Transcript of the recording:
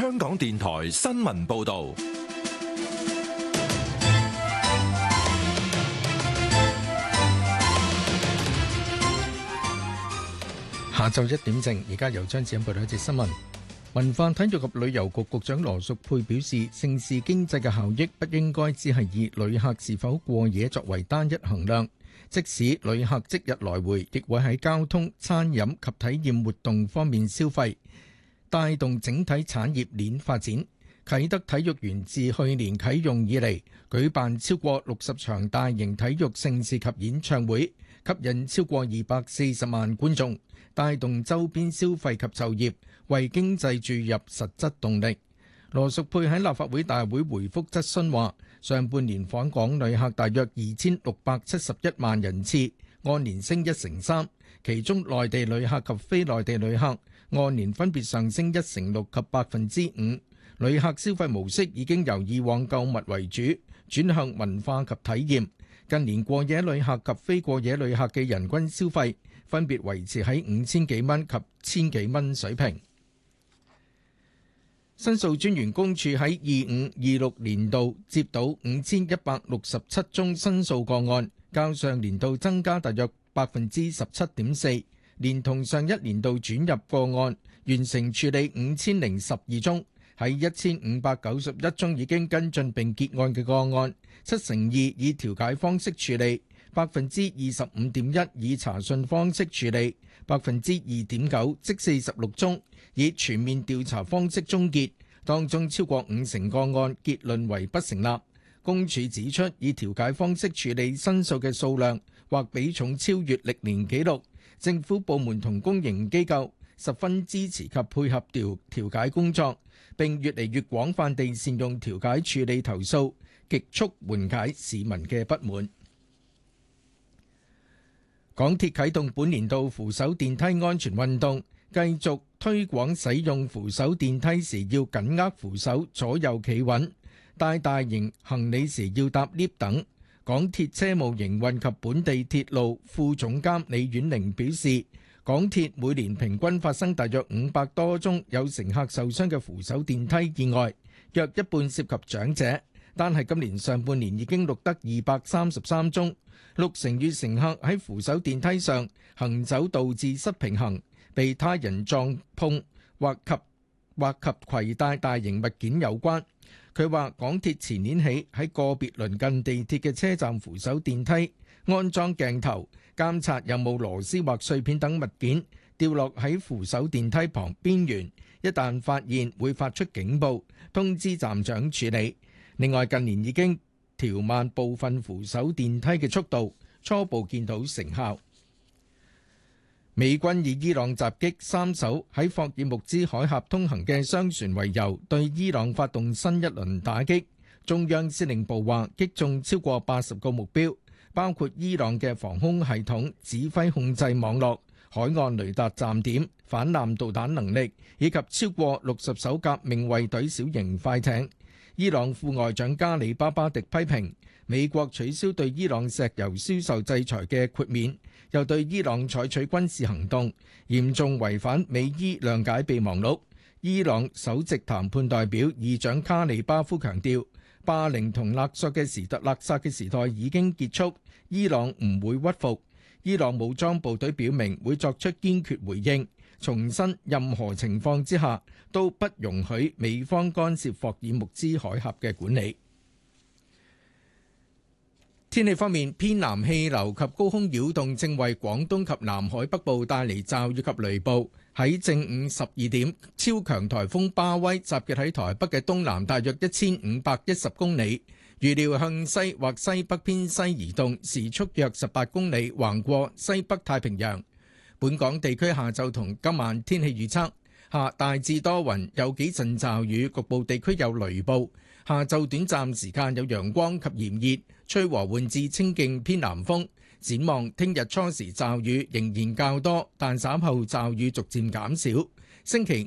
香港電台新聞報道。 下晝1點正，而家由張子欣報道一節新聞。文化體育及旅遊局局長羅淑佩表示，盛事經濟嘅效益不應該只係以旅客是否過夜作為單一衡量，即使旅客即日來回，亦會喺交通、餐飲及體驗活動方面消費，帶動整體產業鏈發展。啟德體育園自去年啟用以嚟，舉辦超過60場大型體育盛事及演唱會，吸引超過240萬觀眾，帶動周邊消費及就業，為經濟注入實質動力。羅淑佩喺立法會大會回覆質詢話，上半年訪港旅客大約2671萬人次，按年升1成3，其中內地旅客及非內地旅客按年分別上升1成6及5%。旅客消費模式已經由以往購物為主，轉向文化及體驗。近年過夜旅客及非過夜旅客嘅人均消費分別維持喺5000幾蚊及1000幾蚊水平。申訴專員公署喺25-26年度接到5167宗申訴個案，較上年度增加大約17.4%，連同上一年度轉入個案，完成處理5012宗。喺1591宗已經跟進並結案嘅個案，2%以調解方式處理，25.1%以查訊方式處理，2.9%即46宗以全面調查方式終結，當中超過50%個案結論為不成立。公署指出，以調解方式處理申訴嘅數量或比重超越歷年紀錄，政府部門同公營機構十分支持及配合調解工作，並越嚟越廣泛地善用調解處理投訴，極速緩解市民嘅不滿。港鐵啟動本年度扶手電梯安全運動，繼續推廣使用扶手電梯時要緊握扶手，左右企穩，帶大型行李時要搭 lift 等。港鐵車務營運及本地鐵路副總監李婉玲表示，港鐵每年平均發生大約500多宗有乘客受傷嘅扶手電梯意外，約一半涉及長者。單係今年上半年已經錄得233宗，60%與乘客喺扶手電梯上行走導致失平衡，被他人撞碰或及攜帶大型物件有關。佢話港鐵前年起喺個別鄰近地鐵嘅車站扶手電梯安裝鏡頭，監察有冇螺絲或碎片等物件掉落喺扶手電梯旁邊緣，一旦發現會發出警報，通知站長處理。另外，近年已經調慢部分扶手電梯嘅速度，初步見到成效。美軍以伊朗襲擊3艘喺霍爾木茲海峽通行嘅商船為由，對伊朗發動新一輪打擊。中央司令部話擊中超過80個目標，包括伊朗嘅防空系統、指揮控制網絡、海岸雷達站點、反艦導彈能力，以及超過60艘革命衛隊小型快艇。伊朗副外長加里巴巴迪批評美國取消對伊朗石油銷售制裁嘅豁免，又對伊朗採取軍事行動，嚴重違反美伊諒解備忘錄。伊朗首席談判代表議長卡里巴夫強調，霸凌同勒索嘅時代已經結束，伊朗唔會屈服。伊朗武裝部隊表明會作出堅決回應，重申任何情況之下都不容許美方干涉霍爾木茲海峽嘅管理。天氣方面，偏南氣流及高空擾動正為廣東及南海北部帶嚟驟雨及雷暴。喺正午12點，超強颱風巴威集結喺台北嘅東南大約1510公里，預料向西或西北偏西移動，時速約18公里，橫過西北太平洋。本港地區下晝同今晚天氣預測：下大致多雲，有幾陣驟雨，局部地區有雷暴。下晝短暫時間有陽光及炎熱，吹和緩至清勁偏南風。展望聽日初時驟雨仍然較多，但稍後驟雨逐漸減少。星期